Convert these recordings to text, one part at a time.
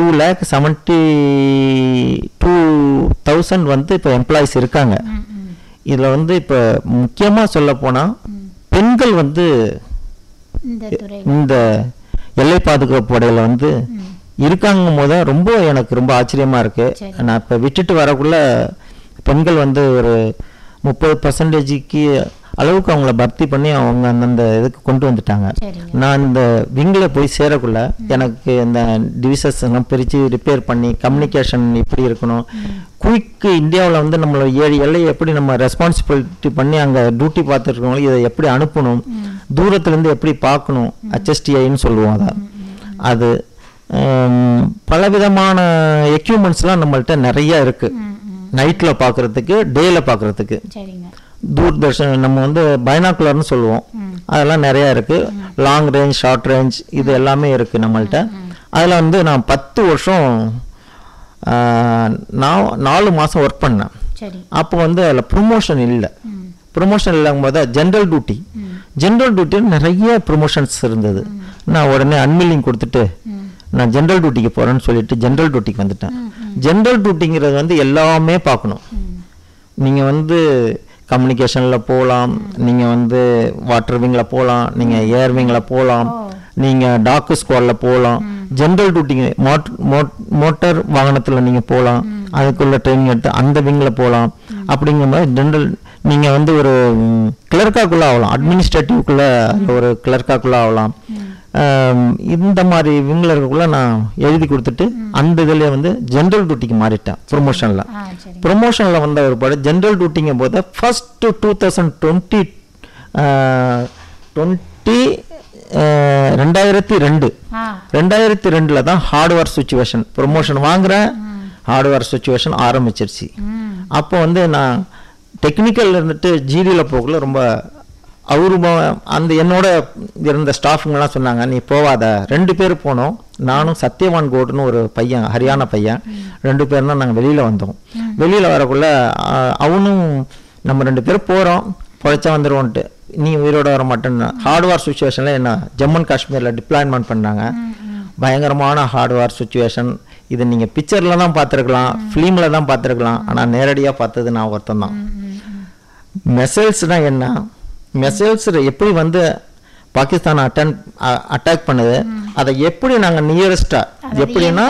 2,72,000 வந்து இப்போ எம்ப்ளாயிஸ் இருக்காங்க. இதில் வந்து இப்போ முக்கியமாக சொல்ல போனால் பெண்கள் வந்து இந்த எல்லை பாதுகாப்பு படையில் வந்து இருக்காங்கும் போது எனக்கு ரொம்ப ஆச்சரியமாக இருக்குது. நான் இப்போ விட்டுட்டு வரக்குள்ள பெண்கள் வந்து ஒரு 30% அளவுக்கு அவங்கள பர்த்தி பண்ணி அவங்க அந்தந்த இதுக்கு கொண்டு வந்துட்டாங்க. நான் இந்த விங்கில் போய் சேரக்குள்ள எனக்கு இந்த டிவிசஸ் எல்லாம் பிரித்து ரிப்பேர் பண்ணி கம்யூனிகேஷன் எப்படி இருக்கணும், குயிக்கு இந்தியாவில் வந்து நம்மளோட 7 எல்லையை எப்படி நம்ம ரெஸ்பான்சிபிலிட்டி பண்ணி அங்கே டியூட்டி பார்த்துருக்கவங்களும் இதை எப்படி அனுப்பணும், தூரத்துலேருந்து எப்படி பார்க்கணும், HSTIன்னு சொல்லுவோம். அது பலவிதமான எக்யூப்மெண்ட்ஸ்லாம் நம்மள்ட்ட நிறைய இருக்குது. நைட்டில் பார்க்குறதுக்கு, டேயில் பார்க்குறதுக்கு. தூர்தர்ஷன் நம்ம வந்து பைனாக்குலர்னு சொல்லுவோம், அதெல்லாம் நிறையா இருக்குது. லாங் ரேஞ்ச், ஷார்ட் ரேஞ்ச், இது எல்லாமே இருக்குது நம்மள்ட்ட. அதில் வந்து நான் 10 வருஷம் நான் 4 மாதம் ஒர்க் பண்ணேன். அப்போ வந்து அதில் ப்ரொமோஷன் இல்லை. ப்ரொமோஷன் இல்லாமல் போது ஜென்ரல் டியூட்டியில் நிறைய ப்ரொமோஷன்ஸ் இருந்தது. நான் உடனே அன்மில்லிங் கொடுத்துட்டு நான் ஜென்ரல் டியூட்டிக்கு போகிறேன்னு சொல்லிட்டு ஜென்ரல் டியூட்டிக்கு வந்துட்டேன். ஜென்ரல் டியூட்டிங்கிறது வந்து எல்லாமே பார்க்கணும். நீங்கள் வந்து கம்யூனிகேஷனில் போகலாம், நீங்கள் வந்து வாட்டர் விங்கில் போகலாம், நீங்கள் ஏர் விங்கில் போகலாம், நீங்கள் டாக்கு ஸ்குவாடில் போகலாம். ஜென்ரல் டியூட்டிங்க மோட்டார் வாகனத்தில் நீங்கள் போகலாம், அதுக்குள்ள ட்ரைனிங் எடுத்து அந்த விங்கில் போகலாம். அப்படிங்கும்போது ஜென்ரல் நீங்கள் வந்து ஒரு கிளர்க்காக்குள்ளே ஆகலாம், அட்மினிஸ்ட்ரேட்டிவ்க்குள்ளே ஒரு கிளர்க்காக்குள்ளே ஆகலாம். இந்த மாதிரி விங்கில் இருக்கக்குள்ள நான் எழுதி கொடுத்துட்டு அந்த இதில் வந்து ஜென்ரல் டியூட்டிக்கு மாறிட்டேன். ப்ரொமோஷனில் வந்த ஒரு பாடு ஜென்ரல் டியூட்டிங்க போது ஃபர்ஸ்ட் 2002 தான் ஹார்ட்வேர் சுச்சுவேஷன் ப்ரொமோஷன் வாங்குறேன். ஹார்ட்வேர் சுச்சுவேஷன் ஆரம்பிச்சிருச்சு. அப்போ வந்து நான் டெக்னிக்கல் இருந்துட்டு ஜிடியில் போகல ரொம்ப அந்த என்னோட இருந்த ஸ்டாஃபுங்கெல்லாம் சொன்னாங்க, நீ போவாத. 2 பேர் போனோம், நானும் சத்யவான் கோடுன்னு ஒரு பையன், ஹரியானா பையன். 2 பேர் தான் நாங்கள் வெளியில் வந்தோம். வெளியில் வரக்குள்ள அவனும் நம்ம 2 பேர் போகிறோம், பொழைச்சா வந்துடுவோன்ட்டு, நீ உயிரோட வர மாட்டேன்னு. ஹார்ட்வேர் சுச்சுவேஷனில் என்ன ஜம்மு அண்ட் காஷ்மீரில் டிப்ளாய்மெண்ட் பண்ணாங்க. பயங்கரமான ஹார்ட்வேர் சுச்சுவேஷன். இது நீங்கள் பிக்சரில் தான் பார்த்துருக்கலாம், ஃபிலிமில் தான் பார்த்துருக்கலாம், ஆனால் நேரடியாக பார்த்தது நான் ஒருத்தன் தான். மெசைல்ஸ்னால் என்ன, மெசைல்ஸ் எப்படி வந்து பாகிஸ்தான் அட்டாக் பண்ணுது, அதை எப்படி நாங்கள் நியரஸ்டாக எப்படின்னா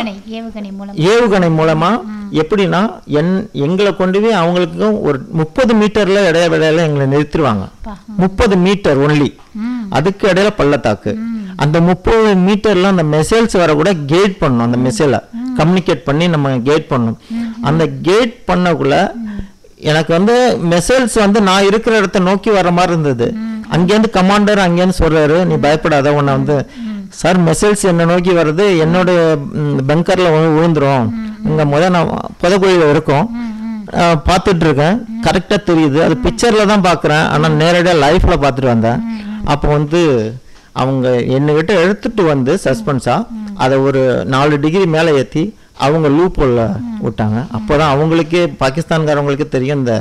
ஏவுகணை மூலமாக எப்படின்னா எங்களை கொண்டு போய் அவங்களுக்கும் ஒரு 30 மீட்டரில் இடையில எங்களை நிறுத்திடுவாங்க. 30 மீட்டர் ஒன்லி, அதுக்கு இடையில பள்ளத்தாக்கு. அந்த 30 மீட்டர்ல அந்த மெசைல்ஸ் வர கூட கேட் பண்ணணும். அந்த மெசைலை கம்யூனிகேட் பண்ணி நம்ம கேட் பண்ணணும். அந்த கேட் பண்ணக்குள்ள எனக்கு வந்து மெசைல்ஸ் வந்து நான் இருக்கிற இடத்த நோக்கி வர மாதிரி இருந்தது. அங்கேருந்து கமாண்டர் அங்கேருந்து சொல்றாரு, நீ பயப்படாத, உன்னை வந்து சார் மெசைல்ஸ் என்ன நோக்கி வருது, என்னோட பங்கர்ல விழுந்துரும், இங்க நான் புதக்குழியில இருக்கோம், பார்த்துட்டு இருக்கேன், கரெக்டா தெரியுது. அது பிக்சர்ல தான் பாக்குறேன், ஆனா நேரடியா லைஃப்ல பார்த்துட்டு வந்தேன். அப்போ வந்து அவங்க என்னகிட்ட எடுத்துட்டு வந்து சஸ்பென்ஸா அதை ஒரு 4 டிகிரி மேலே ஏற்றி அவங்க லூப்போல விட்டாங்க. அப்போதான் அவங்களுக்கே பாகிஸ்தான்காரவங்களுக்கே தெரியும் இந்த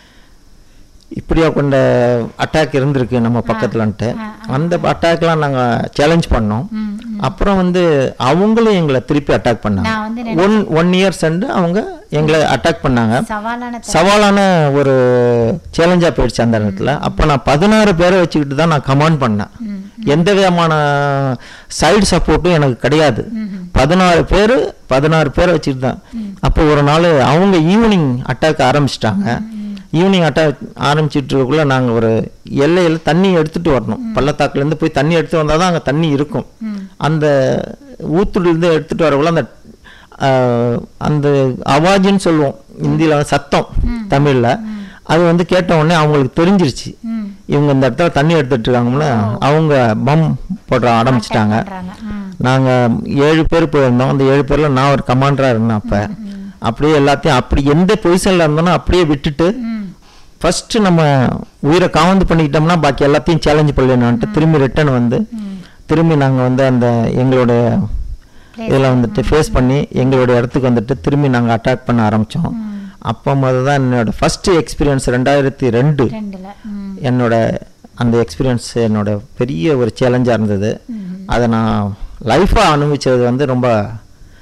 இப்படியா கொண்ட அட்டாக் இருந்திருக்கு நம்ம பக்கத்துலன்ட்டு. அந்த அட்டாக்லாம் நாங்கள் சேலஞ்ச் பண்ணோம். அப்புறம் வந்து அவங்களும் எங்களை திருப்பி அட்டாக் பண்ணாங்க. 1 இயர் சென்று அவங்க எங்களை அட்டாக் பண்ணாங்க. சவாலான ஒரு சேலஞ்சா போயிடுச்சு அந்த இடத்துல. அப்போ நான் 16 பேரை வச்சுக்கிட்டு தான் நான் கமாண்ட் பண்ணேன். எந்த விதமான சைடு சப்போர்ட்டும் எனக்கு கிடையாது. 16 பேரை வச்சுட்டு தான். அப்போ ஒரு நாள் அவங்க ஈவினிங் அட்டாக் ஆரம்பிச்சிட்டாங்க. ஈவினிங் அட்டாக் ஆரம்பிச்சிட்டு இருக்கக்குள்ள நாங்கள் ஒரு எல்லையில் தண்ணி எடுத்துட்டு வரணும். பள்ளத்தாக்குலேருந்து போய் தண்ணி எடுத்து வந்தால் தான் அங்கே தண்ணி இருக்கும். அந்த ஊத்துலேருந்து எடுத்துட்டு வரக்குள்ள அந்த அவாஜின்னு சொல்லுவோம் இந்தியில், சத்தம் தமிழில். அது வந்து கேட்ட உடனே அவங்களுக்கு தெரிஞ்சிருச்சு இவங்க இந்த இடத்துல தண்ணி எடுத்துட்டு இருக்காங்கன்னா. அவங்க பம் போட ஆரம்பிச்சிட்டாங்க. நாங்கள் 7 பேர் போயிருந்தோம். அந்த 7 பேர்ல நான் ஒரு கமாண்டராக இருந்தேன். அப்போ அப்படியே எல்லாத்தையும் அப்படி எந்த பொசிஷனில் இருந்தோன்னா அப்படியே விட்டுட்டு ஃபர்ஸ்ட் நம்ம உயிரை காவந்து பண்ணிக்கிட்டோம்னா பாக்கி எல்லாத்தையும் சேலஞ்ச் பண்ணலான்ட்டு திரும்பி ரிட்டர்ன் வந்து திரும்பி நாங்கள் வந்து அந்த எங்களோட இதில் வந்துட்டு ஃபேஸ் பண்ணி எங்களுடைய இடத்துக்கு வந்துட்டு திரும்பி நாங்கள் அட்டாக் பண்ண ஆரம்பித்தோம். அப்போ முதல் தான் என்னோட ஃபர்ஸ்ட் எக்ஸ்பீரியன்ஸ் 2002 என்னோட அந்த எக்ஸ்பீரியன்ஸ் என்னோட பெரிய ஒரு சேலஞ்சாக இருந்தது. அதை நான் லைஃபாக அனுபவிச்சது வந்து ரொம்ப